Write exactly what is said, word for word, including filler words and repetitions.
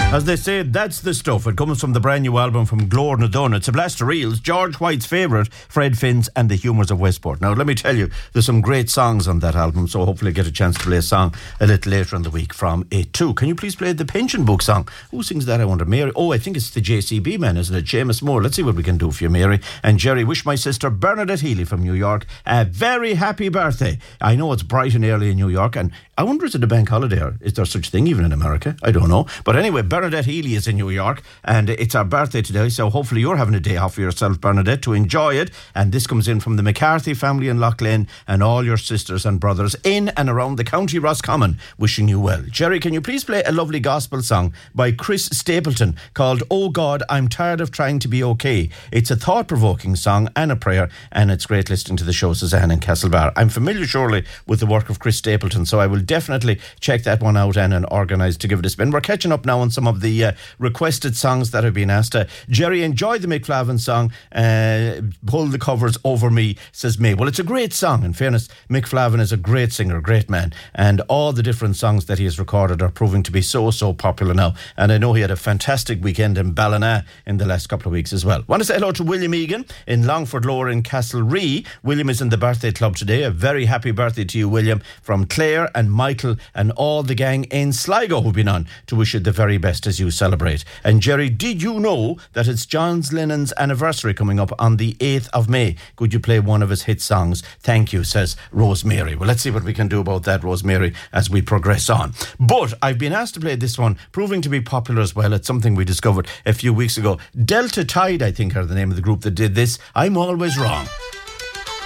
As they say, that's the stuff. It comes from the brand new album from Glór na Dún. It's a blast of reels. George White's favourite, Fred Finn's and the Humours of Westport. Now, let me tell you, there's some great songs on that album, so hopefully I get a chance to play a song a little later in the week from it too. Can you please play the Pension Book song? Who sings that, I wonder? Mary? Oh, I think it's the J C B man, isn't it? Seamus Moore. Let's see what we can do for you, Mary. And Jerry, wish my sister Bernadette Healy from New York a very happy birthday. I know it's bright and early in New York, and I wonder, is it a bank holiday, or is there such thing even in America? I don't know. But anyway, Bernadette Healy is in New York, and it's our birthday today, so hopefully you're having a day off for yourself, Bernadette, to enjoy it. And this comes in from the McCarthy family in Loughlin and all your sisters and brothers in and around the county Roscommon, wishing you well. Jerry, can you please play a lovely gospel song by Chris Stapleton called Oh God, I'm Tired of Trying to Be Okay? It's a thought-provoking song and a prayer, and it's great listening to the show, Suzanne in Castlebar. I'm familiar, surely, with the work of Chris Stapleton, so I will definitely check that one out and, and organise to give it a spin. We're catching up now on some of the uh, requested songs that have been asked. Uh, Jerry, enjoy the Mick Flavin song, uh, Pull the Covers Over Me, says May. Well, it's a great song. In fairness, Mick Flavin is a great singer, great man, and all the different songs that he has recorded are proving to be so, so popular now. And I know he had a fantastic weekend in Ballina in the last couple of weeks as well. Want to say hello to William Egan in Longford Lower in Castlerea. William is in the birthday club today. A very happy birthday to you, William, from Claire and Michael and all the gang in Sligo who've been on to wish you the very best as you celebrate. And Jerry, did you know that it's John Lennon's anniversary coming up on the eighth of May? Could you play one of his hit songs? Thank you, says Rosemary. Well, let's see what we can do about that, Rosemary, as we progress on. But I've been asked to play this one, proving to be popular as well. It's something we discovered a few weeks ago. Delta Tide, I think, are the name of the group that did this. I'm Always Wrong.